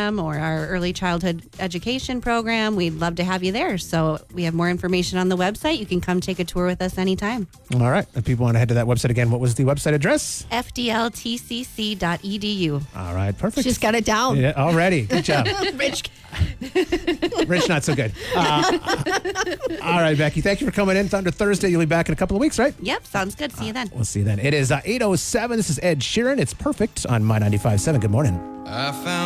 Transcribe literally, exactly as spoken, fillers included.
program or our early childhood education program, we'd love to have you there. So we have more information on the website. You can come take a tour with us anytime. All right. If people want to head to that website again, what was the website address? F D L T C C dot E D U. All right. Perfect. She's got it down. Yeah, already. Good job. Rich. Rich, not so good. Uh, all right, Becky. Thank you for coming in. Thunder Thursday. You'll be back in a couple of weeks, right? Yep. Sounds good. See you then. We'll see you then. It is uh, eight oh seven. This is Ed Sheeran. It's perfect on My ninety-five point seven. Good morning. I found